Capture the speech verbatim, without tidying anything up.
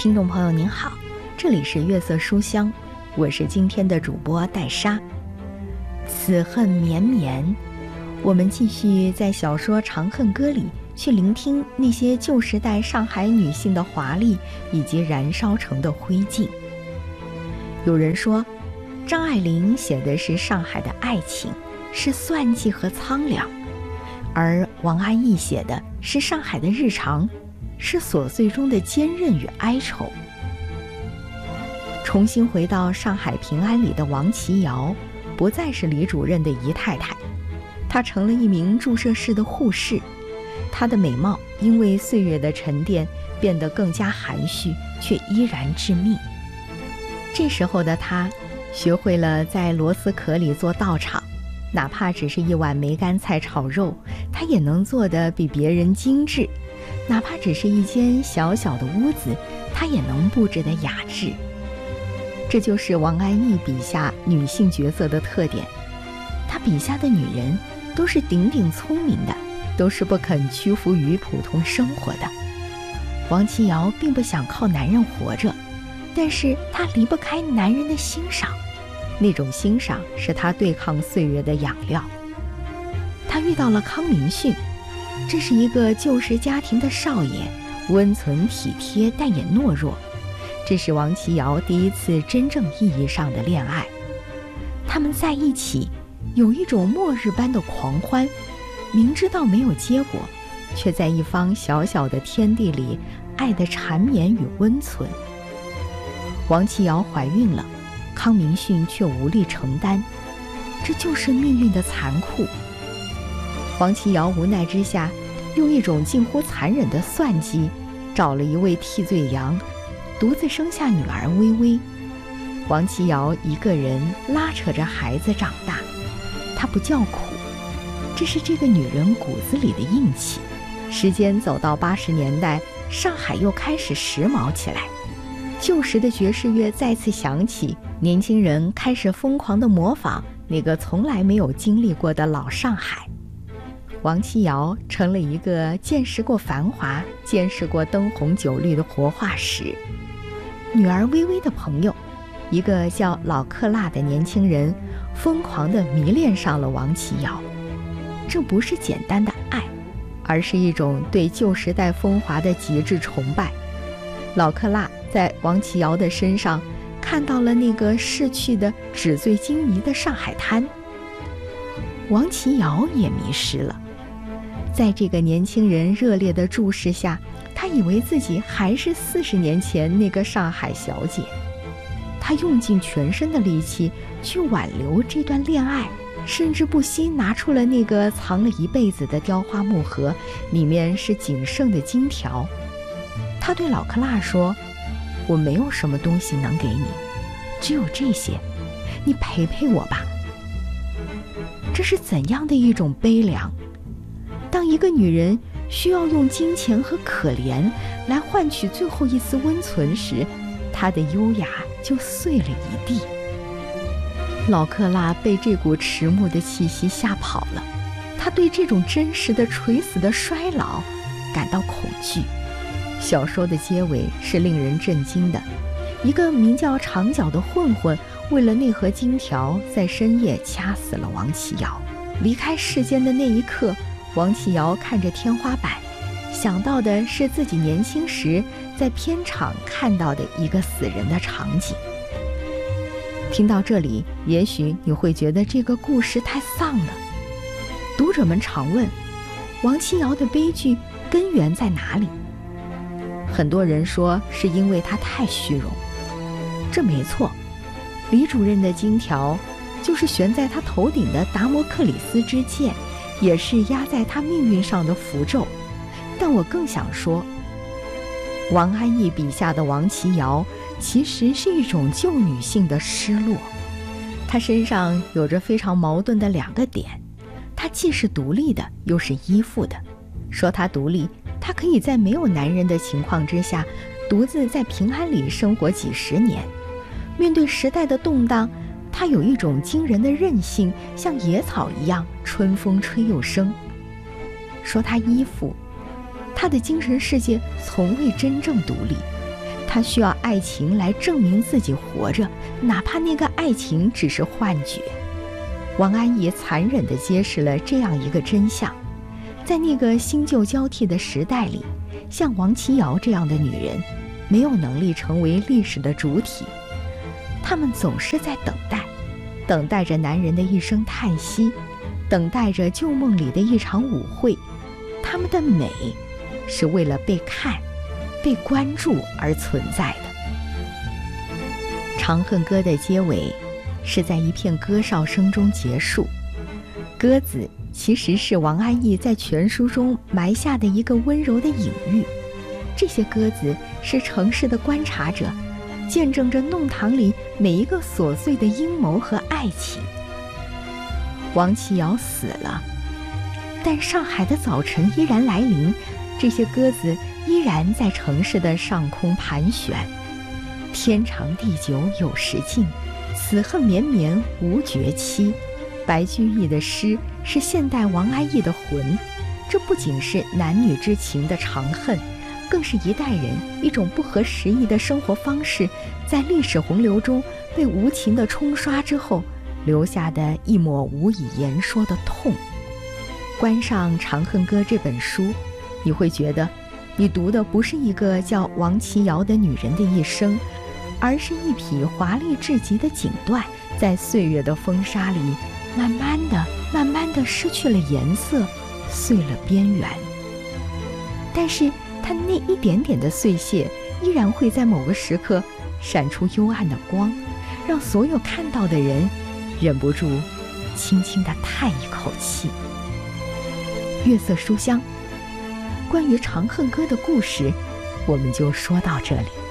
听众朋友您好，这里是月色书香，我是今天的主播戴莎。此恨绵绵，我们继续在小说《长恨歌》里去聆听那些旧时代上海女性的华丽以及燃烧成的灰烬。有人说，张爱玲写的是上海的爱情，是算计和苍凉，而王安忆写的是上海的日常，是琐碎中的坚韧与哀愁。重新回到上海平安里的王琦瑶，不再是李主任的姨太太，她成了一名注射室的护士。她的美貌因为岁月的沉淀变得更加含蓄，却依然致命。这时候的她学会了在螺丝壳里做道场，哪怕只是一碗梅干菜炒肉，她也能做得比别人精致。哪怕只是一间小小的屋子，她也能布置得雅致。这就是王安忆笔下女性角色的特点。她笔下的女人都是顶顶聪明的，都是不肯屈服于普通生活的。王琦瑶并不想靠男人活着，但是她离不开男人的欣赏，那种欣赏是她对抗岁月的养料。她遇到了康明逊，这是一个旧时家庭的少爷，温存体贴，但也懦弱。这是王琦瑶第一次真正意义上的恋爱。他们在一起有一种末日般的狂欢，明知道没有结果，却在一方小小的天地里爱得缠绵与温存。王琦瑶怀孕了，康明逊却无力承担，这就是命运的残酷。王琦瑶无奈之下，用一种近乎残忍的算计，找了一位替罪羊，独自生下女儿薇薇。王琦瑶一个人拉扯着孩子长大，她不叫苦，这是这个女人骨子里的硬气。时间走到八十年代，上海又开始时髦起来，旧时的爵士乐再次响起，年轻人开始疯狂地模仿那个从来没有经历过的老上海。王琦瑶成了一个见识过繁华、见识过灯红酒绿的活化石。女儿薇薇的朋友，一个叫老克辣的年轻人，疯狂地迷恋上了王琦瑶。这不是简单的爱，而是一种对旧时代风华的极致崇拜。老克辣在王琦瑶的身上看到了那个逝去的纸醉金迷的上海滩。王琦瑶也迷失了，在这个年轻人热烈的注视下，他以为自己还是四十年前那个上海小姐。他用尽全身的力气去挽留这段恋爱，甚至不惜拿出了那个藏了一辈子的雕花木盒，里面是仅剩的金条。他对老克辣说，我没有什么东西能给你，只有这些，你陪陪我吧。这是怎样的一种悲凉？当一个女人需要用金钱和可怜来换取最后一丝温存时，她的优雅就碎了一地。老克辣被这股迟暮的气息吓跑了，他对这种真实的垂死的衰老感到恐惧。小说的结尾是令人震惊的，一个名叫长脚的混混为了那盒金条，在深夜掐死了王琦瑶。离开世间的那一刻，王琦瑶看着天花板，想到的是自己年轻时在片场看到的一个死人的场景。听到这里，也许你会觉得这个故事太丧了。读者们常问，王琦瑶的悲剧根源在哪里？很多人说是因为她太虚荣，这没错。李主任的金条就是悬在他头顶的达摩克里斯之剑，也是压在他命运上的符咒。但我更想说，王安忆笔下的王琦瑶其实是一种旧女性的失落。她身上有着非常矛盾的两个点，她既是独立的，又是依附的。说她独立，她可以在没有男人的情况之下，独自在平安里生活几十年。面对时代的动荡，她有一种惊人的韧性，像野草一样，春风吹又生。说她依附，她的精神世界从未真正独立， 他需要爱情来证明自己活着，哪怕那个爱情只是幻觉。王安忆残忍地揭示了这样一个真相：在那个新旧交替的时代里，像王琦瑶这样的女人，没有能力成为历史的主体。她们总是在等待，等待着男人的一声叹息，等待着旧梦里的一场舞会。她们的美，是为了被看、被关注而存在的。《长恨歌》的结尾是在一片歌哨声中结束。鸽子其实是王安忆在全书中埋下的一个温柔的隐喻。这些鸽子是城市的观察者，见证着弄堂里每一个琐碎的阴谋和爱情。王琦瑶死了，但上海的早晨依然来临，这些鸽子依然在城市的上空盘旋。天长地久有时尽，此恨绵绵无绝期。白居易的诗是现代王安忆的魂，这不仅是男女之情的长恨，更是一代人一种不合时宜的生活方式，在历史洪流中被无情的冲刷之后，留下的一抹无以言说的痛。关上《长恨歌》这本书，你会觉得你读的不是一个叫王琦瑶的女人的一生，而是一匹华丽至极的锦缎，在岁月的风沙里慢慢的慢慢的失去了颜色，碎了边缘。但是它那一点点的碎屑，依然会在某个时刻闪出幽暗的光，让所有看到的人忍不住轻轻地叹一口气。月色书香，关于《长恨歌》的故事，我们就说到这里。